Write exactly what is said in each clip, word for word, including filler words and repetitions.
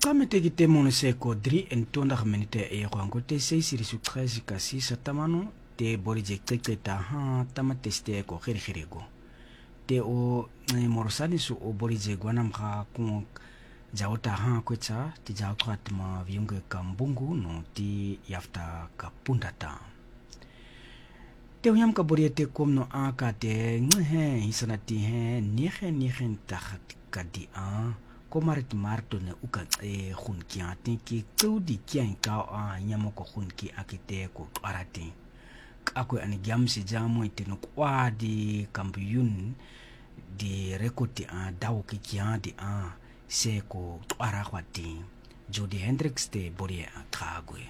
Tsameteki te moneseko drieëntwintig minute e kwango te seis risuktresi kasi sa tamano te borije keketa ha tamateste ko khirkhirego te o morosani su o borije gwanam kha ku jaota ha kwetsa ti jaotrat ma viunge kambungu no ti yafta kapundata te unyam ka boriete komno aka te nghe hisanati he nihe nihe takhat kadi a komarit marto ne uka e khunki ati ki tudi kyan ka a nyamo ko khunki akite ko arati ako ani gamsi jamo itino kwadi kambiyun di rekoti a dawo ki kyadi a se ko ara kwati Jody Hendricks te borie a kagwe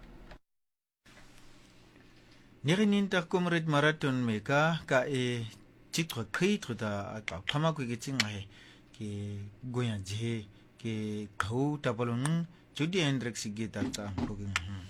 Nirinta komrit marathon meka ka e chitro khit da ka khama ko ge chinga he ke goya je ke khau tapalun Jody Hendricks ge ta rogin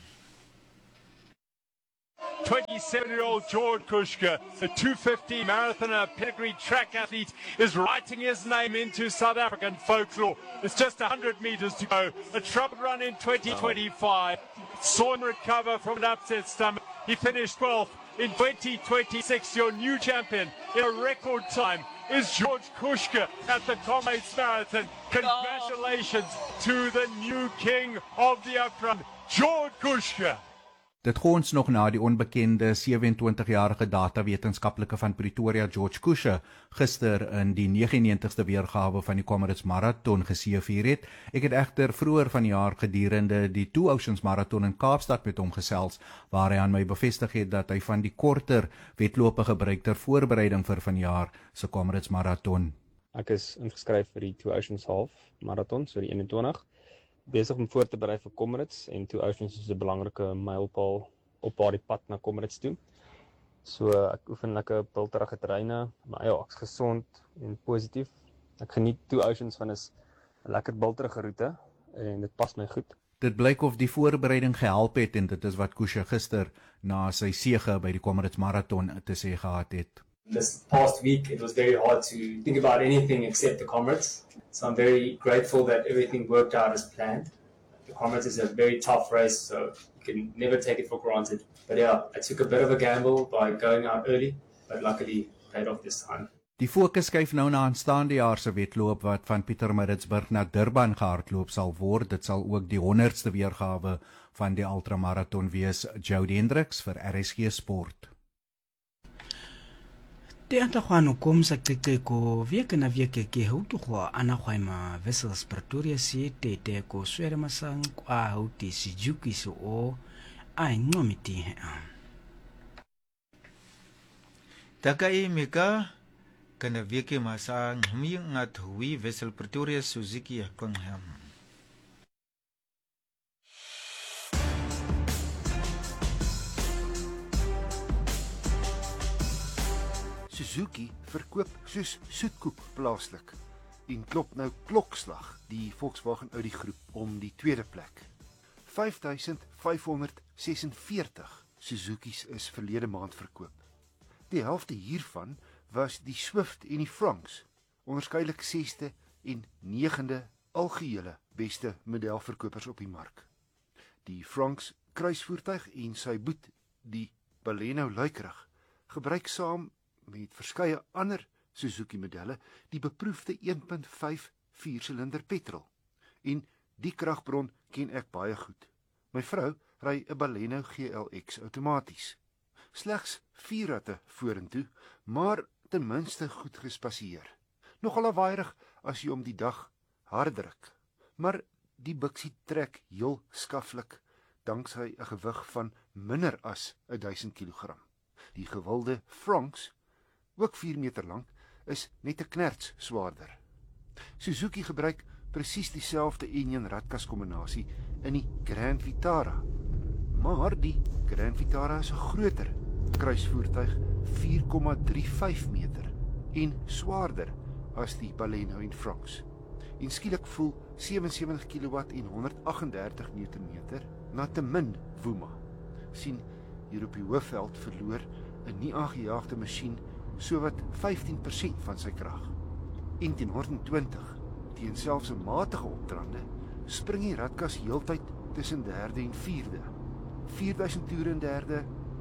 twenty-seven-year-old George Kushka, a two fifty marathoner, pedigree track athlete, is writing his name into South African folklore. It's just one hundred metres to go. A troubled run in twenty twenty-five. Saw him recover from an upset stomach. He finished twelfth. In twenty twenty-six, your new champion in a record time is George Kushka at the Comrades Marathon. Congratulations to the new king of the upfront, George Kushka. Dit gons nog na die onbekende sewe-en-twintig-jarige datawetenskaplike van Pretoria, George Kushka, gister in die negenennegentigste weergawe van die Comrades Marathon geseëvier het. Ek het egter vroeër van die jaar gedurende die Two Oceans Marathon in Kaapstad met hom gesels, waar hy aan my bevestig het dat hy van die korter wedlope gebruik ter voorbereiding vir vanjaar se Comrades Marathon. Ek is ingeskryf vir die Two Oceans Half Marathon, so die eenentwintig. Besig om voor te berei vir Comrades en Two Oceans is 'n belangrike mylpaal op daardie pad na Comrades toe. So ek oefen lekker bulterige terreine, maar ja, ek's gesond en positief. Ek geniet Two Oceans van 'n lekker bulterige roete en dit pas my goed. Dit blyk of die voorbereiding gehelp het en dit is wat Kushka gister na sy sege by die Comrades Marathon te sê gehad het. This past week, it was very hard to think about anything except the Comrades. So I'm very grateful that everything worked out as planned. The Comrades is a very tough race, so you can never take it for granted. But yeah, I took a bit of a gamble by going out early, but luckily paid off this time. Die fokus skuif nou na aanstaande jaar se wedloop wat van Pietermaritzburg na Durban gehardloop sal word. Dit sal ook die honderdste weergawe van die ultramarathon wees. Jody Hendricks vir R S G Sport. Te anta kwano komsa keke ko vieke na vieke ke houtu kwa ana kwaima Vessels Pretoria si te te ko swere masang kwa hauti si juki so o ai ngomiti hea. Takai meka kana vieke masang humi ngat hui Vessel Pretoria Suzuki ya kongham. Suzuki verkoop soos soetkoek plaaslik en klop nou klokslag die Volkswagen Audi groep om die tweede plek. vyf duisend vyf honderd sesenveertig Suzuki's is verlede maand verkoop. Die helfte hiervan was die Swift en die Franks, onderskeidelik sesde en negende algehele beste modelverkopers op die mark. Die Franks kruisvoertuig en sy boet, die Baleno luikerig, gebruik saam met verskeie ander Suzuki modelle die beproefde een punt vyf viersilinder petrol. En die kragbron ken ek baie goed. My vrou ry 'n Baleno G L X outomaties. Slegs vier ratte vorentoe, maar ten minste goed gespasieer. Nogal lawaaierig as jy om die dag hard druk, maar die biksie trek heel skaflik danksy 'n gewig van minder as duisend kilogram. Die gewilde Franks, ook vier meter lank, is net 'n knerts swaarder. Suzuki gebruik presies dieselfde enjin ratkas kombinasie in die Grand Vitara, maar die Grand Vitara is 'n groter kruisvoertuig, vier komma drie vyf meter en swaarder as die Baleno en Franks. En skielik voel sewensewentig kilowatt en honderd agt en dertig newtonmeter na te min woema. Sien, hier op die hoofveld verloor 'n nie aangejaagde masjien sowat vyftien persent van sy krag. En teen honderd twintig, teen selfs 'n matige opdraande, spring die radkas heeltyd tussen derde en vierde. vierduisend toere in derde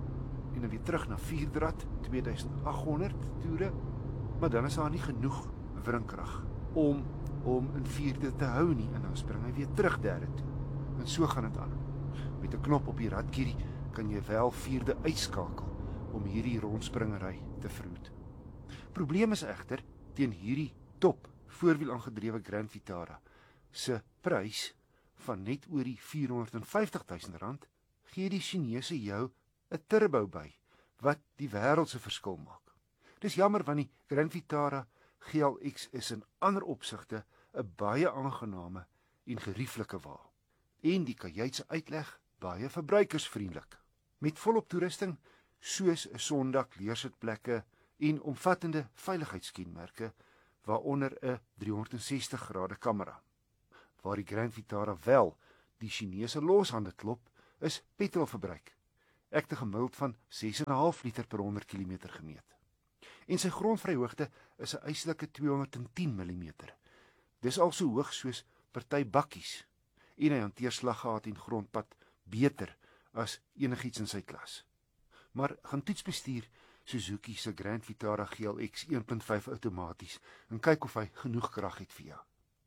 en dan weer terug na vierde rad, twee duisend agt honderd toere, maar dan is daar nie genoeg wrinkrag om om in vierde te hou nie, en dan spring hy weer terug derde toe. En so gaan dit aan. Met 'n knop op die radkierie kan jy wel vierde uitskakel om hierdie rondspringery te verhoed. Probleem is egter, teen hierdie top voorwiel aangedrewe Grand Vitara se prys van net oor die vierhonderd vyftig duisend rand, gee die Chinese jou 'n turbo by, wat die wêreld se verskil maak. Dis jammer want die Grand Vitara G L X is in ander opsigte 'n baie aangename en gerieflike wa. En die kajuit se uitleg baie verbruikersvriendelik. Met volop toerusting soos 'n sondak, leersitplekke en omvattende veiligheidskenmerke, waaronder 'n driehonderdsestig grade kamera. Waar die Grand Vitara wel die Chinese loshande klop, is petrolverbruik, egter gemiddeld van ses komma vyf liter per honderd kilometer gemeet. En sy grondvryhoogte is 'n eislike tweehonderdtien millimeter. Dis al so hoog soos party bakkies, en hy hanteer slaggat en grondpad beter as enigiets in sy klas. Maar gaan toetsbestuur Suzuki se Grand Vitara G L X een punt vyf outomaties en kyk of hy genoeg krag het vir jou.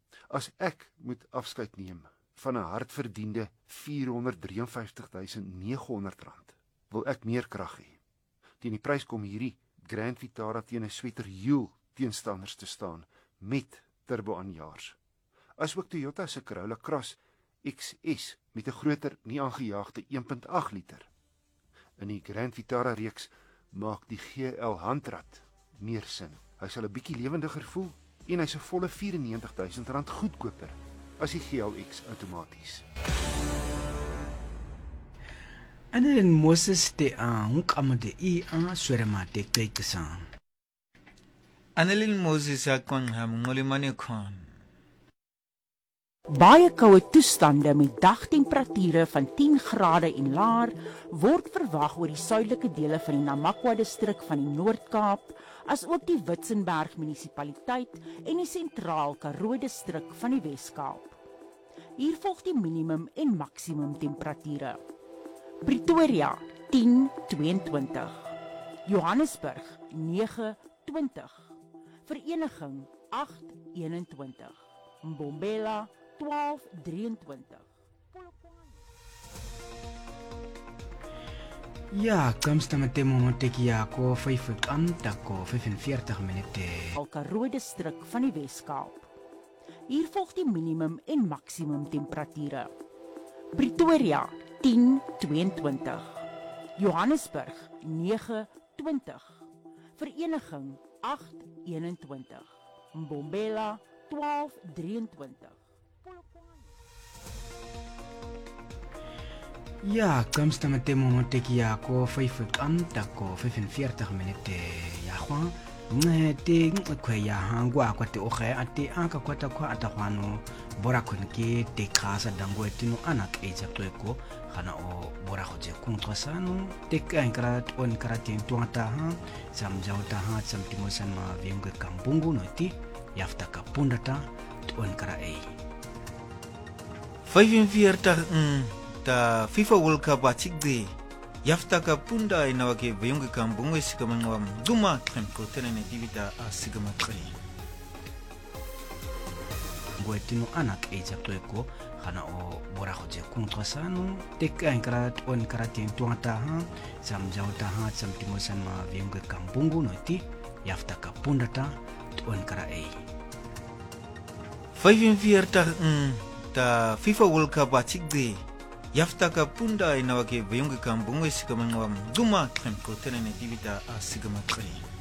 As ek moet afskeid neem van 'n hardverdiende vierhonderddrieënvyftig duisend neghonderd rand, wil ek meer krag hê. Teen die prys kom hierdie Grand Vitara teen 'n sweterhiel teenstanders te staan met turbo aanjaars. Asook Toyota se Corolla Cross X S met 'n groter nie aangejaagde een punt agt liter. In die Grand Vitara reeks maak die G L handrat meer sin. Hy sal 'n bietjie lewendiger voel en hy's 'n volle vyf en negentig duisend rand goedkoper as die G L X outomaties. En Moses te aan kamade I aan swerema te kyk saan. Annelien Moses akon ham ngolimane kon. Baie koue toestande met dagtemperature van tien grade en laer word verwag oor die suidelike dele van die Namakwa distrik van die Noord-Kaap, as ook die Witzenberg munisipaliteit en die Sentraal Karoo distrik van die Wes-Kaap. Hier volg die minimum en maksimum temperature. Pretoria tien tweeëntwintig, Johannesburg nege twintig, Vereniging agt eenentwintig, Mbombela twaalf drieëntwintig. Ja, kamsta matemo moteki yako vyf kantako vyfenveertig minute. Karoo distrik van die Wes-Kaap. Hier volg die minimum en maksimum temperature. Pretoria tien tweeëntwintig, Johannesburg nege twintig, Vereniging agt eenentwintig, Mbombela twaalf drieëntwintig. Ja, kamsta matemo moteki yako vyf kantako vyfenveertig minute. Ja, gewoon te kwe ya hangwa kwa te oge ate anka kwa ta kwa atahwano bora kunke te kasa dango etino anak eja tweko kana o bora hoje kuntwa sano te kankara on karate tuata ha samjauta ha samtimosan ma viengue kambungu noti yafta kapundata on kara ei vyfenveertig mm, ta FIFA World Cup atikde Yafta ka punda ina wake vayunga kambunga sikamangwa duma kremko tenene divita a sigamatri. Goetino anak eja tweko kana o bora hoje kuntwa sano te kankara on karate tuata ha samjauta ha samtimosan ma viengue kambungu noti yafta ka pundata on kara ei vyfenveertig mm, ta FIFA World Cup atikde Yafta ka punda ina wake vayunga kambunga sikamangwa duma kremko tenene divita a sigamatri.